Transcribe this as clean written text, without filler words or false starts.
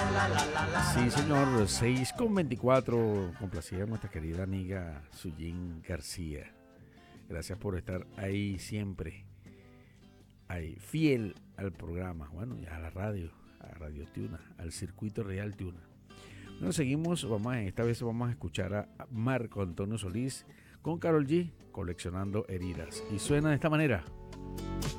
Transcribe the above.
Sí, señor, 6:24, complacida nuestra querida amiga Suyín García. Gracias por estar ahí siempre, ahí, fiel al programa, bueno, y a la radio, a Radio Tuna, al circuito Real Tuna. Bueno, seguimos, esta vez vamos a escuchar a Marco Antonio Solís con Karol G, Coleccionando Heridas. Y suena de esta manera.